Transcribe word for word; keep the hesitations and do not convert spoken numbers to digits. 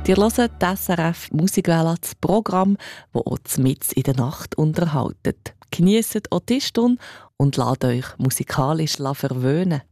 Ihr hört das S R F Musikwelle, das Programm, das euch mitten in der Nacht unterhaltet. Genießt auch die Stunde und lasst euch musikalisch verwöhnen.